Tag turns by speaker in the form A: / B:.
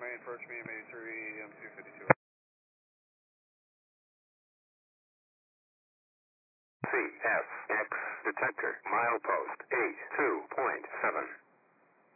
A: main, first medium 83, M252.
B: CSX detector, milepost 82.7.